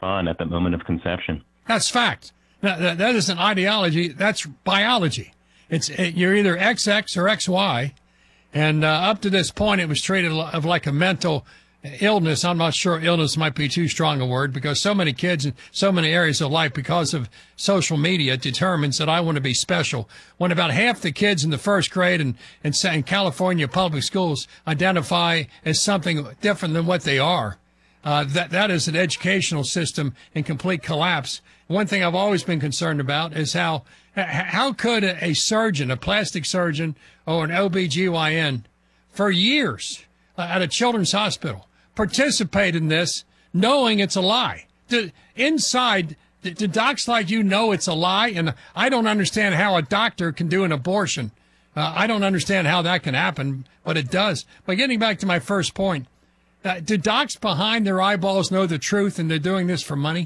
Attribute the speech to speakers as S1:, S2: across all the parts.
S1: respond at the moment of conception.
S2: That's fact. That isn't ideology. That's biology. You're either XX or XY. And up to this point, it was treated of like a mental illness. I'm not sure illness might be too strong a word, because so many kids in so many areas of life, because of social media, determines that I want to be special. When about half the kids in the first grade in California public schools identify as something different than what they are, that is an educational system in complete collapse. One thing I've always been concerned about is how could a surgeon, a plastic surgeon or an OBGYN for years at a children's hospital participate in this knowing it's a lie? Do docs like you know it's a lie? And I don't understand how a doctor can do an abortion. I don't understand how that can happen, but it does. But getting back to my first point, do docs behind their eyeballs know the truth and they're doing this for money?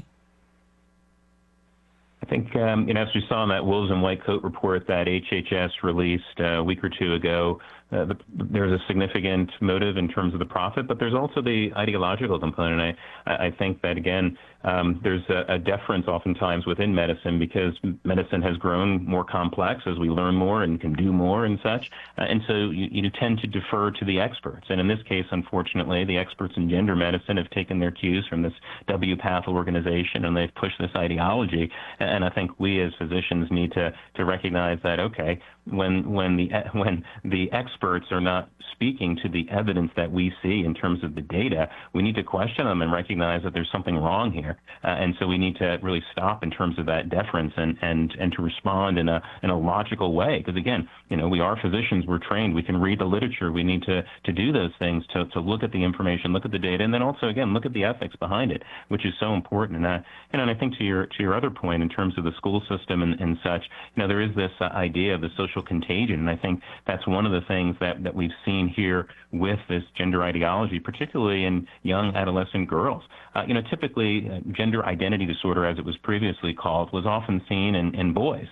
S1: I think, as we saw in that Wolves in White Coat report that HHS released a week or two ago, there's a significant motive in terms of the profit, but there's also the ideological component. I think that, again, there's a deference oftentimes within medicine, because medicine has grown more complex as we learn more and can do more and such. And so you tend to defer to the experts. And in this case, unfortunately, the experts in gender medicine have taken their cues from this WPATH organization, and they've pushed this ideology. And I think we as physicians need to recognize that, okay, when the experts are not speaking to the evidence that we see in terms of the data, we need to question them and recognize that there's something wrong here. And so we need to really stop in terms of that deference and to respond in a logical way. Because again, we are physicians, we're trained, we can read the literature, we need to do those things, to look at the information, look at the data, and then also, again, look at the ethics behind it, which is so important. And I think to your other point in terms of the school system and such, there is this idea of the social contagion. And I think that's one of the things that we've seen here with this gender ideology, particularly in young adolescent girls. Typically gender identity disorder, as it was previously called, was often seen in boys.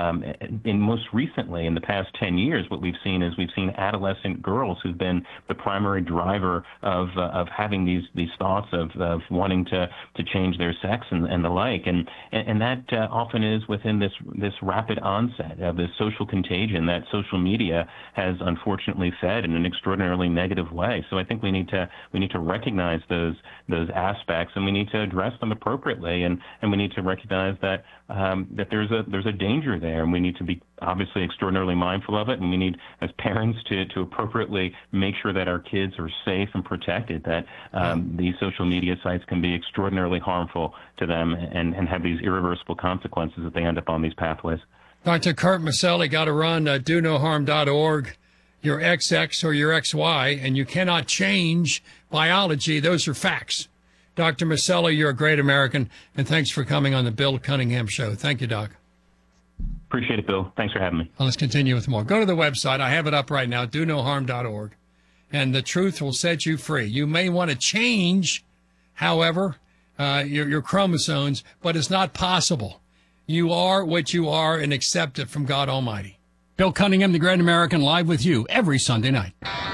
S1: And most recently, in the past 10 years, what we've seen adolescent girls who've been the primary driver of having these thoughts of wanting to change their sex and the like. And that often is within this rapid onset of this social contagion that social media has unfortunately fed in an extraordinarily negative way. So I think we need to recognize those aspects, and we need to address them appropriately, and we need to recognize that there's a danger there, and we need to be obviously extraordinarily mindful of it, and we need, as parents, to appropriately make sure that our kids are safe and protected, that these social media sites can be extraordinarily harmful to them and have these irreversible consequences if they end up on these pathways.
S2: Dr. Kurt Maselli, got to run donoharm.org, your XX or your XY, and you cannot change biology. Those are facts. Dr. Maselli, you're a great American, and thanks for coming on the Bill Cunningham Show. Thank you, Doc.
S1: Appreciate it, Bill. Thanks for having me.
S2: Well, let's continue with more. Go to the website. I have it up right now, donoharm.org, and the truth will set you free. You may want to change, however, your chromosomes, but it's not possible. You are what you are and accept it from God Almighty. Bill Cunningham, the Great American, live with you every Sunday night.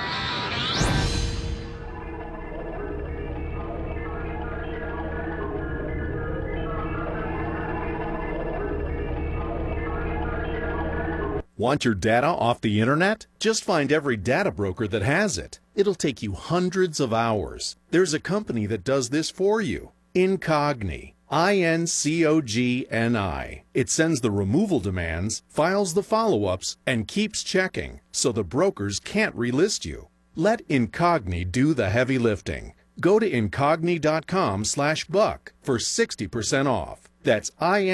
S3: Want your data off the internet? Just find every data broker that has it. It'll take you hundreds of hours. There's a company that does this for you. Incogni. INCOGNI. It sends the removal demands, files the follow-ups, and keeps checking, so the brokers can't relist you. Let Incogni do the heavy lifting. Go to incogni.com/buck for 60% off. That's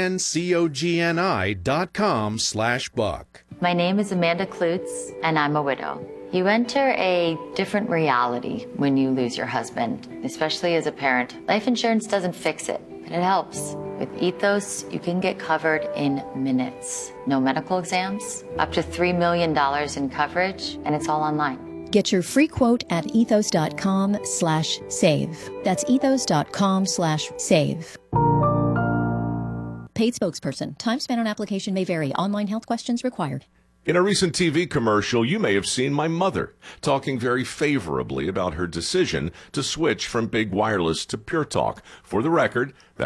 S3: INCOGNI.com/buck.
S4: My name is Amanda Klutz, and I'm a widow. You enter a different reality when you lose your husband, especially as a parent. Life insurance doesn't fix it, but it helps. With Ethos, you can get covered in minutes. No medical exams, up to $3 million in coverage, and it's all online.
S5: Get your free quote at ethos.com/save. That's ethos.com/save. Paid spokesperson. Time spent on application may vary. Online health questions required.
S6: In a recent TV commercial, you may have seen my mother talking very favorably about her decision to switch from Big Wireless to Pure Talk. For the record, that